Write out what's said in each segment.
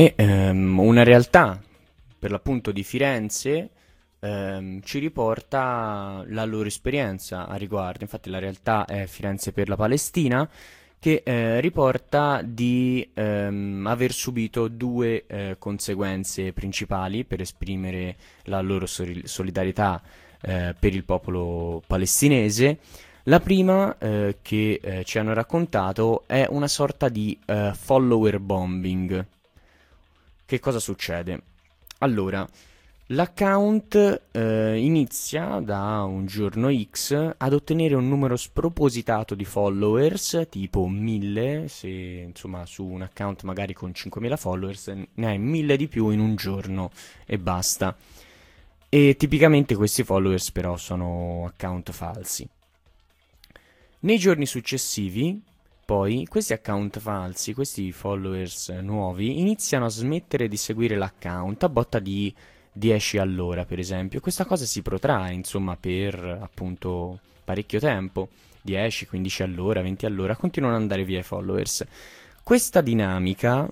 E una realtà, per l'appunto di Firenze, ci riporta la loro esperienza a riguardo. Infatti la realtà è Firenze per la Palestina, che riporta di aver subito due conseguenze principali per esprimere la loro solidarietà per il popolo palestinese. La prima che ci hanno raccontato è una sorta di follower bombing. Che cosa succede? Allora, l'account inizia da un giorno X ad ottenere un numero spropositato di followers, tipo 1000, se insomma su un account magari con 5000 followers ne hai 1000 di più in un giorno e basta. E tipicamente questi followers però sono account falsi. Nei giorni successivi, poi, questi account falsi, questi followers nuovi, iniziano a smettere di seguire l'account a botta di 10 all'ora, per esempio. Questa cosa si protrae, insomma, per appunto parecchio tempo. 10, 15 all'ora, 20 all'ora, continuano ad andare via i followers. Questa dinamica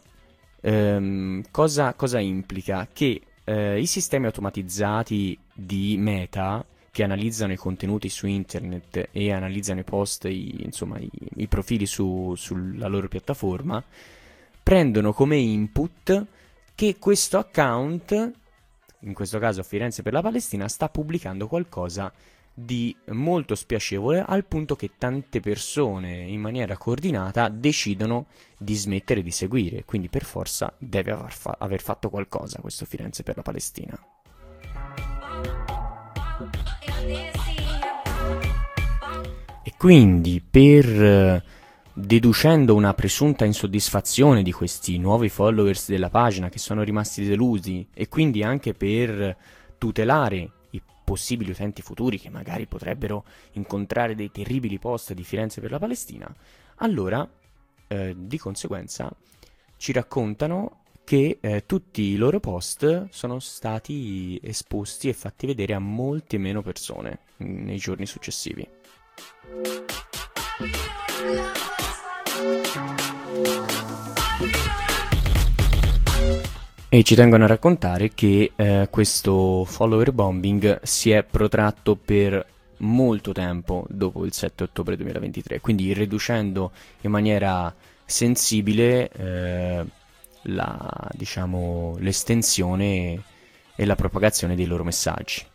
cosa implica? Che i sistemi automatizzati di Meta che analizzano i contenuti su internet e analizzano i post, insomma i profili sulla loro piattaforma, prendono come input che questo account, in questo caso Firenze per la Palestina, sta pubblicando qualcosa di molto spiacevole al punto che tante persone in maniera coordinata decidono di smettere di seguire, quindi per forza deve aver fatto qualcosa questo Firenze per la Palestina. E quindi deducendo una presunta insoddisfazione di questi nuovi followers della pagina che sono rimasti delusi e quindi anche per tutelare i possibili utenti futuri che magari potrebbero incontrare dei terribili post di Firenze per la Palestina, allora di conseguenza ci raccontano che tutti i loro post sono stati esposti e fatti vedere a molte meno persone nei giorni successivi. E ci tengono a raccontare che questo follower bombing si è protratto per molto tempo dopo il 7 ottobre 2023, quindi riducendo in maniera sensibile diciamo, l'estensione e la propagazione dei loro messaggi.